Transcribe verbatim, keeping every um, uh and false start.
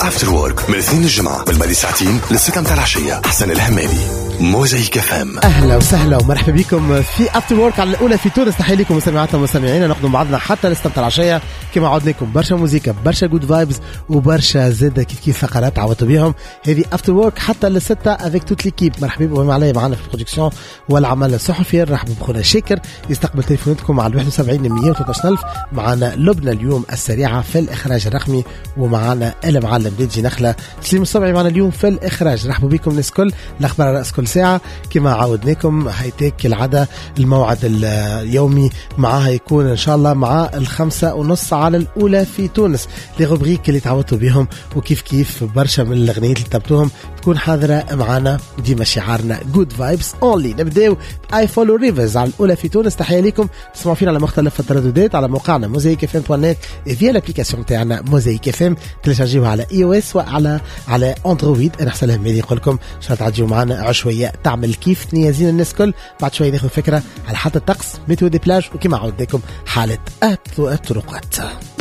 افتر وورك من الاثنين الجمعة والباقي ساعتين للستة متاع العشية. حسن الهمالي، موزايك اف ام. اهلا وسهلا ومرحبا بكم في افتر وورك على الاولى في تونس. تحية لكم مستمعاتنا ومستمعينا، نقدم بعضنا حتى للستة متاع العشية كما عودناكم. برشا موزيكا، برشا جود فايبز، وبرشا زادة كيف كيف فقرات عودتوا بيهم. هذه افتر وورك حتى للستة افيك توت ليكيب. مرحبا بكم علي معنا في البرودكسيون والعمل الصحفي. نرحب بخونا شاكر يستقبل تليفوناتكم على واحد وسبعين مية وثلاثة عشر. معنا لبنى اليوم السريعة في الإخراج الرقمي، ومعنا المعلم ديجي نخلة. سليم الصبعي معنا اليوم في الإخراج. رحبوا بكم الناس كل. الأخبار على رأس كل ساعة كما عودناكم. هيتك كالعادة الموعد اليومي معها يكون إن شاء الله مع الخمسة ونص على الأولى في تونس. لي غبريك اللي تعودتوا بهم، وكيف كيف برشا من الأغنيات اللي تبتوهم تكون حاضرة معنا ديما. شعارنا good vibes only. نبداو I follow rivers على الأولى في تونس. تحية لكم. تسمعوا فينا على مختلف الترددات على موقعنا موزايك اف ام دوت نت فيا الابليكاسيون تاعنا موزايك اف ام. تلشارجيوها على اي او اس وعلى على اندرويد. انا حسن الهمالي يقول لكم شرط تعجيو معنا عشوائيه تعمل كيف تنيازين الناس كل. بعد شويه ناخذ فكره على حتى الطقس ميتو دي بلاج، وكما عودناكم حاله الطرقات.